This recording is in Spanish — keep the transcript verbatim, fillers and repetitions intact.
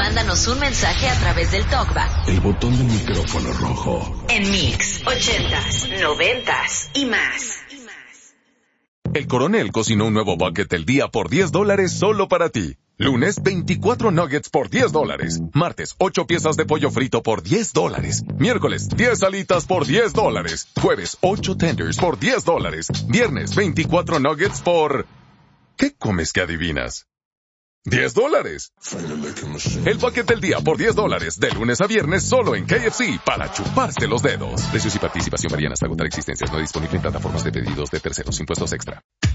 mándanos un mensaje a través del TalkBack. El botón del micrófono rojo. En Mix, ochentas, noventas y más. El Coronel cocinó un nuevo bucket del día por diez dólares solo para ti. Lunes, veinticuatro nuggets por diez dólares. Martes, ocho piezas de pollo frito por diez dólares. Miércoles, diez alitas por diez dólares. Jueves, ocho tenders por diez dólares. Viernes, veinticuatro nuggets por... ¿Qué comes que adivinas? ¡diez dólares! El bucket del día por diez dólares. De lunes a viernes solo en K F C para chuparse los dedos. Precios y participación varían hasta agotar existencias. No disponible en plataformas de pedidos de terceros. Impuestos extra.